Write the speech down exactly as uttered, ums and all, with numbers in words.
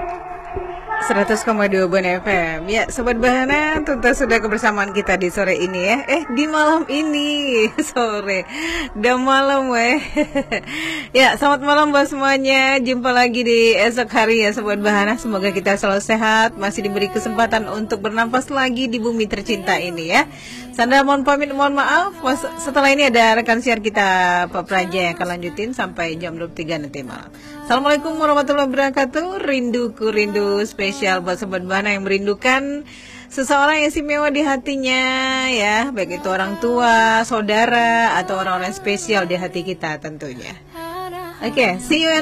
seratus koma dua Ban F M. Ya, Sobat Bahana, tuntas sudah kebersamaan kita di sore ini ya. Eh, di malam ini. Sore. Udah malam weh. Ya, selamat malam buat semuanya. Jumpa lagi di esok hari ya Sobat Bahana. Semoga kita selalu sehat, masih diberi kesempatan untuk bernafas lagi di bumi tercinta ini ya. Sandra mohon pamit, mohon maaf. Setelah ini ada rekan siar kita Pak Praja yang akan lanjutin sampai jam dua puluh tiga nanti malam. Assalamualaikum warahmatullahi wabarakatuh. Rinduku rindu spesial buat Sobat Bahana yang merindukan seseorang yang istimewa di hatinya ya, baik itu orang tua, saudara atau orang-orang spesial di hati kita tentunya. Oke, okay, see you.